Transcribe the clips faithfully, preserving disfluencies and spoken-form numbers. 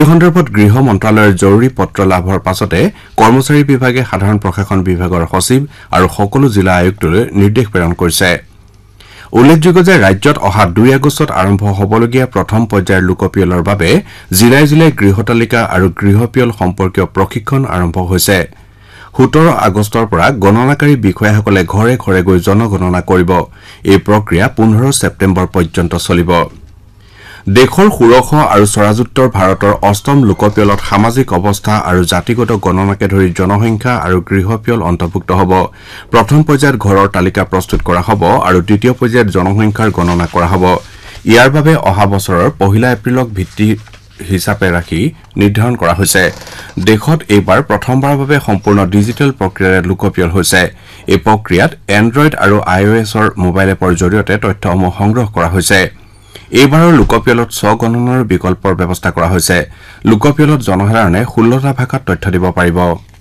এই সন্দৰ্ভত গৃহ মন্ত্ৰালয়ৰ জৰুৰী পত্ৰ লাভৰ পাছতে কৰ্মচাৰী বিভাগে সাধাৰণ প্ৰশাসন বিভাগৰ সচিব আৰু সকলো জিলা আয়ুক্তলৈ নিৰ্দেশ প্ৰেৰণ কৰিছে। উল্লেখযোগ্য যে ৰাজ্যত অহা দুই আগষ্টত আৰম্ভ হবলগীয়া প্ৰথম পৰ্যায়ৰ লোকপিয়লৰ বাবে জিলাই জিলাই গৃহতালিকা আৰু গৃহপিয়ল সম্পৰ্কীয় প্ৰশিক্ষণ আৰম্ভ হৈছে। সোতৰ আগষ্টৰ পৰা গণনাকাৰী বিষয়াসকলে ঘৰে ঘৰে গৈ জনগণনা কৰিব। এই প্ৰক্ৰিয়া পোন্ধৰ ছেপ্টেম্বৰ পৰ্যন্ত চলিব। দেশৰ ষোড়শ আৰু স্বৰাজোত্তৰ ভাৰতৰ অষ্টম লোকপিয়লত সামাজিক অৱস্থা আৰু জাতিগত গণনাকে ধৰি জনসংখ্যা আৰু গৃহপিয়ল অন্তৰ্ভুক্ত হ'ব। প্ৰথম পৰ্যায়ত ঘৰৰ তালিকা প্ৰস্তুত কৰা হ'ব আৰু দ্বিতীয় পৰ্যায়ত জনসংখ্যাৰ গণনা কৰা হ'ব। ইয়াৰ বাবে অহা বছৰৰ পহিলা এপ্ৰিলক ভিত্তি হিচাপে ৰাখি নিৰ্ধাৰণ কৰা হৈছে। দেশত এইবাৰ প্ৰথমবাৰৰ বাবে সম্পূৰ্ণ ডিজিটেল প্ৰক্ৰিয়াৰে লোকপিয়ল হৈছে। এই প্ৰক্ৰিয়াত এণ্ড্ৰইড আৰু আই অ' এছৰ মোবাইল এপৰ জৰিয়তে তথ্যসমূহ সংগ্ৰহ কৰা হৈছে। এইবাৰৰ লোকপিয়লত স্বগণনাৰ বিকল্পৰ ব্যৱস্থা কৰা হৈছে। লোকপিয়লত জনসাধাৰণে ষোল্লটা ভাষাত তথ্য দিব পাৰিব।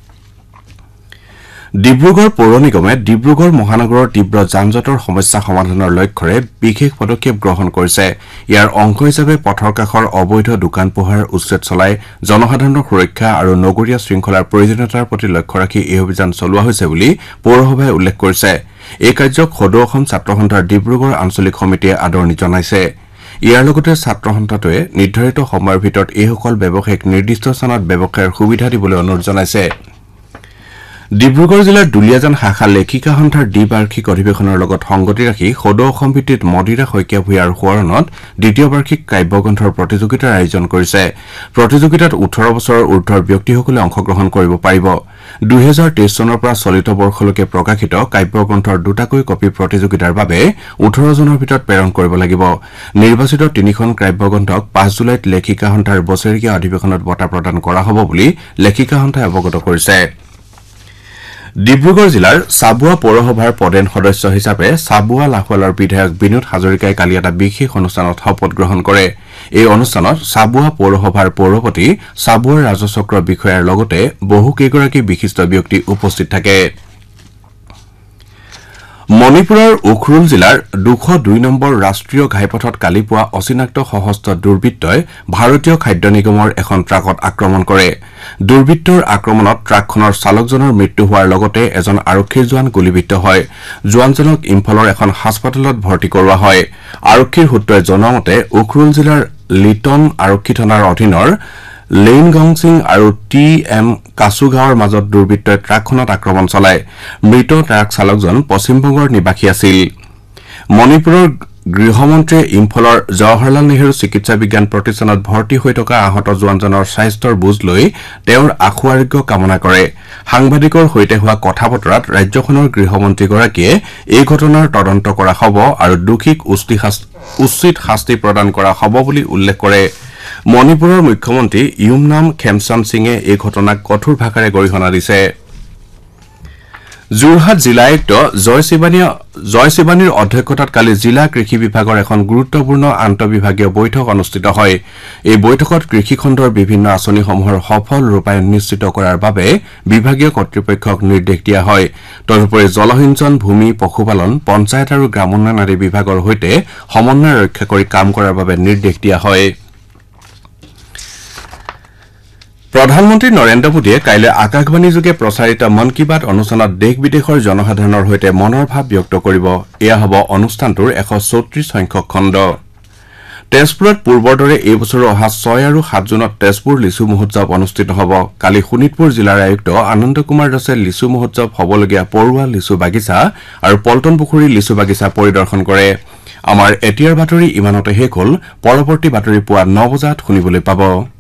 ডিব্ৰুগড় পৌৰ নিগমে ডিব্ৰুগড় মহানগৰৰ তীব্ৰ যান-জঁটৰ সমস্যা সমাধানৰ লক্ষ্যৰে বিশেষ পদক্ষেপ গ্ৰহণ কৰিছে। ইয়াৰ অংশ হিচাপে পথৰ কাষৰ অবৈধ দোকান পোহাৰ উচ্ছেদ চলাই জনসাধাৰণৰ সুৰক্ষা আৰু নগৰীয়া শৃংখলাৰ প্ৰয়োজনীয়তাৰ প্ৰতি লক্ষ্য ৰাখি এই অভিযান চলোৱা হৈছে বুলি পৌৰসভাই উল্লেখ কৰিছে। এই কাৰ্যক সদৌ অসম ছাত্ৰ সন্থাৰ ডিব্ৰুগড় আঞ্চলিক সমিতিয়ে আদৰণি জনাইছে। ইয়াৰ লগতে ছাত্ৰ সন্থাটোৱে নিৰ্ধাৰিত সময়ৰ ভিতৰত এইসকল ব্যৱসায়ীক নিৰ্দিষ্ট স্থানত ব্যৱসায়ৰ সুবিধা দিবলৈ অনুৰোধ জনাইছে। ডিব্ৰুগড় জিলাৰ দুলীয়াজান শাখা লেখিকা সন্থাৰ দ্বিবাৰ্ষিক অধিৱেশনৰ লগত সংগতি ৰাখি সদৌ অসম ভিত্তিত মদিৰা শইকীয়া ভূঞাৰ সোঁৱৰণত দ্বিতীয় বাৰ্ষিক কাব্যগ্ৰন্থৰ প্ৰতিযোগিতাৰ আয়োজন কৰিছে। প্ৰতিযোগিতাত ওঠৰ বছৰৰ ঊৰ্ধৰ ব্যক্তিসকলে অংশগ্ৰহণ কৰিব পাৰিব। দুহেজাৰ তেইছ চনৰ পৰা চলিত বৰ্ষলৈকে প্ৰকাশিত কাব্যগ্ৰন্থৰ দুটাকৈ কপি প্ৰতিযোগিতাৰ বাবে ওঠৰ জনৰ ভিতৰত প্ৰেৰণ কৰিব লাগিব। নিৰ্বাচিত তিনিখন কাব্যগ্ৰন্থক পাঁচ জুলাইত লেখিকা সন্থাৰ বছৰেকীয়া অধিৱেশনত বঁটা প্ৰদান কৰা হ'ব বুলি লেখিকা সন্থাই অৱগত কৰিছে। ডিব্ৰুগড় জিলাৰ চাবুৱা পৌৰসভাৰ পদেন সদস্য হিচাপে চাবুৱা লাহোৱালৰ বিধায়ক বিনোদ হাজৰিকাই কালি এটা বিশেষ অনুষ্ঠানত শপত গ্ৰহণ কৰে। এই অনুষ্ঠানত চাবুৱা পৌৰসভাৰ পৌৰপতি চাবুৱাৰ ৰাজচক্ৰ বিষয়াৰ লগতে বহুকেইগৰাকী বিশিষ্ট ব্যক্তি উপস্থিত থাকে। মণিপুৰৰ উখৰুল জিলাৰ দুশ দুই নম্বৰ ৰাষ্ট্ৰীয় ঘাইপথত কালি পুৱা অচিনাক্ত সশস্ত্ৰ দুৰ্বৃত্তই ভাৰতীয় খাদ্য নিগমৰ এখন ট্ৰাকত আক্ৰমণ কৰে। দুৰ্বৃত্তৰ আক্ৰমণত ট্ৰাকখনৰ চালকজনৰ মৃত্যু হোৱাৰ লগতে এজন আৰক্ষীৰ জোৱান গুলীবিদ্ধ হয়। জোৱানজনক ইম্ফলৰ এখন হাস্পতালত ভৰ্তি কৰোৱা হয়। আৰক্ষীৰ সূত্ৰই জনোৱা মতে উখৰুল জিলাৰ লিটন আৰক্ষী থানাৰ অধীনৰ লেইনগংছিং আৰু টি এম কাছুগাঁৱৰ মাজত দুৰ্বৃত্তই ট্ৰাকখনত আক্ৰমণ চলায়। মৃত ট্ৰাক চালকজন পশ্চিমবংগৰ নিবাসী আছিল। মণিপুৰৰ গৃহমন্ত্ৰীয়ে ইম্ফলৰ জৱাহৰলাল নেহৰু চিকিৎসা বিজ্ঞান প্ৰতিষ্ঠানত ভৰ্তি হৈ থকা আহত জোৱানজনৰ স্বাস্থ্যৰ বুজ লৈ তেওঁৰ আশু আৰোগ্য কামনা কৰে। সাংবাদিকৰ সৈতে হোৱা কথা বতৰাত ৰাজ্যখনৰ গৃহমন্ত্ৰীগৰাকীয়ে এই ঘটনাৰ তদন্ত কৰা হ'ব আৰু দোষীক উচিত শাস্তি প্ৰদান কৰা হ'ব বুলি উল্লেখ কৰে। মণিপুৰৰ মুখ্যমন্ত্ৰী ইউমনাম খেমচাম সিঙে এই ঘটনাক কঠোৰ ভাষাৰে গৰিহণা দিছে। যোৰহাট জিলা আয়ুক্ত জয় শিৱানীৰ অধ্যক্ষতাত কালি জিলা কৃষি বিভাগৰ এখন গুৰুত্বপূৰ্ণ আন্তঃবিভাগীয় বৈঠক অনুষ্ঠিত হয়। এই বৈঠকত কৃষি খণ্ডৰ বিভিন্ন আঁচনিসমূহৰ সফল ৰূপায়ণ নিশ্চিত কৰাৰ বাবে বিভাগীয় কৰ্তৃপক্ষক নিৰ্দেশ দিয়া হয়। তদুপৰি জলসিঞ্চন, ভূমি, পশুপালন, পঞ্চায়ত আৰু গ্ৰামোন্নয়ন আদি বিভাগৰ সৈতে সমন্বয় ৰক্ষা কৰি কাম কৰাৰ বাবে নিৰ্দেশ দিয়া হয়। প্ৰধানমন্ত্ৰী নৰেন্দ্ৰ মোদীয়ে কাইলৈ আকাশবাণীযোগে প্ৰচাৰিত মন কী বাত অনুষ্ঠানত দেশ বিদেশৰ জনসাধাৰণৰ সৈতে মনৰ ভাৱ ব্যক্ত কৰিব। এয়া হ'ব অনুষ্ঠানটোৰ এশ চৌত্ৰিশ সংখ্যক খণ্ড। তেজপুৰত পূৰ্বৰ দৰে এই বছৰো অহা ছয় আৰু সাত জুনত তেজপুৰ লিচু মহোৎসৱ অনুষ্ঠিত হ'ব। কালি শোণিতপুৰ জিলাৰ আয়ুক্ত আনন্দ কুমাৰ দাসে লিচু মহোৎসৱ হ'বলগীয়া পৰুৱা লিচু বাগিচা আৰু পল্টন পুখুৰী লিচু বাগিচা পৰিদৰ্শন কৰে। আমাৰ এতিয়াৰ বাতৰি ইমানতে শেষ হ'ল। পৰৱৰ্তী বাতৰি পুৱা ন বজাত শুনিবলৈ পাব।